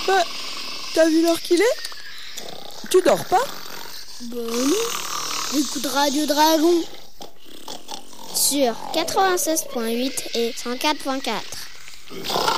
Bah, t'as vu l'heure qu'il est? Tu dors pas? Bah non. Écoute Radio Dragon sur 96.8 et 104.4.